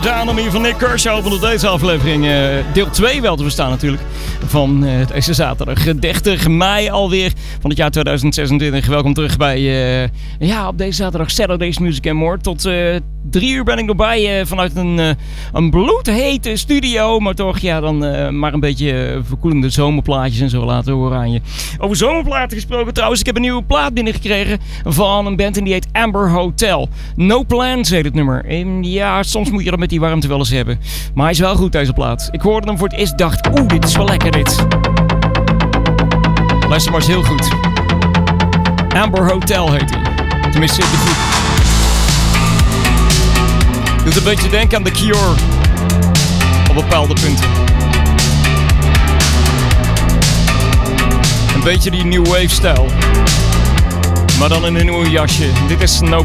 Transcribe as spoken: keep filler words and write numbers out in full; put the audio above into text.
Aan om hier van Nick Kershaw van deze aflevering. Uh, deel twee wel te verstaan natuurlijk. Van uh, deze zaterdag dertig mei alweer van het jaar tweeduizend zesentwintig. Welkom terug bij uh, ja, op deze zaterdag Saturday's Music and More. Tot uh, drie uur ben ik nog bij uh, vanuit een, uh, een bloedhete studio. Maar toch ja, dan uh, maar een beetje uh, verkoelende zomerplaatjes en zo laten horen aan je. Over zomerplaten gesproken trouwens. Ik heb een nieuwe plaat binnengekregen van een band en die heet Amber Hotel. No Plans heet het nummer. En ja, soms moet je dat met die warmte wel eens hebben. Maar hij is wel goed deze plaat. Ik hoorde hem voor het eerst, dacht, oeh, dit is wel lekker dit. Luister maar eens heel goed. Amber Hotel heet hij. Tenminste, de groep. Doet een beetje denken aan The Cure. Op bepaalde punten. Een beetje die new wave stijl. Maar dan in een nieuw jasje. Dit is No